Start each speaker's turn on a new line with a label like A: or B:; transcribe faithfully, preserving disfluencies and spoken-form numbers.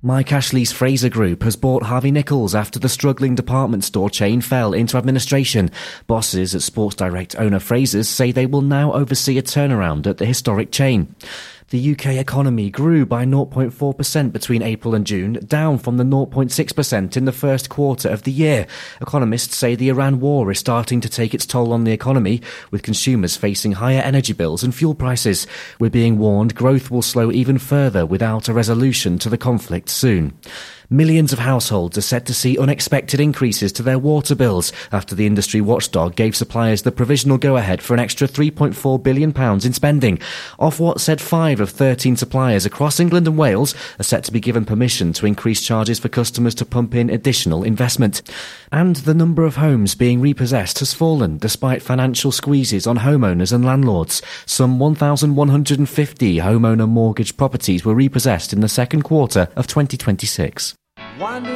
A: Mike Ashley's Fraser Group has bought Harvey Nichols after the struggling department store chain fell into administration. Bosses at Sports Direct owner Fraser's say they will now oversee a turnaround at the historic chain. The U K economy grew by zero point four percent between April and June, down from the zero point six percent in the first quarter of the year. Economists say the Iran war is starting to take its toll on the economy, with consumers facing higher energy bills and fuel prices. We're being warned growth will slow even further without a resolution to the conflict soon. Millions of households are set to see unexpected increases to their water bills after the industry watchdog gave suppliers the provisional go-ahead for an extra three point four billion pounds in spending. Ofwat said five of thirteen suppliers across England and Wales are set to be given permission to increase charges for customers to pump in additional investment. And the number of homes being repossessed has fallen despite financial squeezes on homeowners and landlords. Some one thousand one hundred fifty homeowner mortgage properties were repossessed in the second quarter of twenty twenty-six.